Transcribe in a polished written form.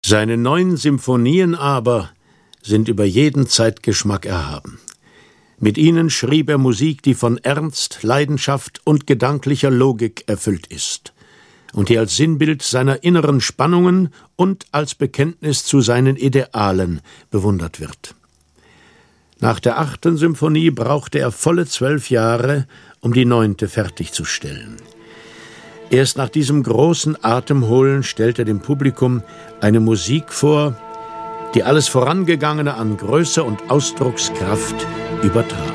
Seine 9 Symphonien aber sind über jeden Zeitgeschmack erhaben. Mit ihnen schrieb er Musik, die von Ernst, Leidenschaft und gedanklicher Logik erfüllt ist und die als Sinnbild seiner inneren Spannungen und als Bekenntnis zu seinen Idealen bewundert wird. Nach der 8. Symphonie brauchte er volle 12 Jahre, um die 9. fertigzustellen. Erst nach diesem großen Atemholen stellt er dem Publikum eine Musik vor, die alles Vorangegangene an Größe und Ausdruckskraft übertraf.